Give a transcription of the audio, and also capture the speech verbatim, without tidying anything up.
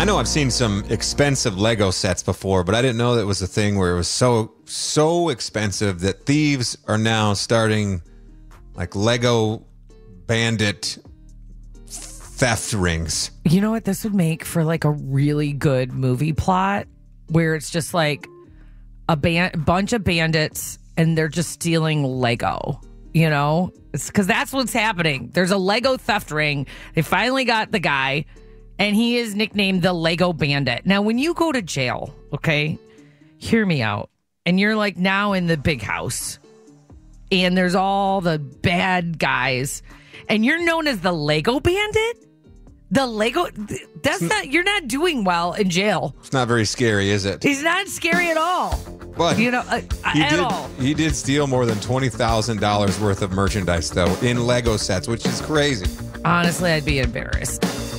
I know I've seen some expensive Lego sets before, but I didn't know that it was a thing where it was so so expensive that thieves are now starting like Lego bandit theft rings. You know what this would make for like a really good movie plot where it's just like a ban- bunch of bandits and they're just stealing Lego, you know? It's because that's what's happening. There's a Lego theft ring. They finally got the guy and he is nicknamed the Lego Bandit. Now, when you go to jail, okay, hear me out. And you're like now in the big house and there's all the bad guys and you're known as the Lego Bandit? The Lego, that's not, you're not doing well in jail. It's not very scary, is it? He's not scary at all. But you know, uh, he at did, all. He did steal more than twenty thousand dollars worth of merchandise, though, in Lego sets, which is crazy. Honestly, I'd be embarrassed.